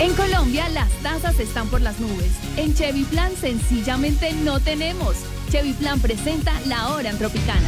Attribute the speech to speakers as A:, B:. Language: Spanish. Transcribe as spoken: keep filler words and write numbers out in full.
A: En Colombia las tasas están por las nubes. En Chevy Plan sencillamente no tenemos. Chevy Plan presenta La Hora en Tropicana.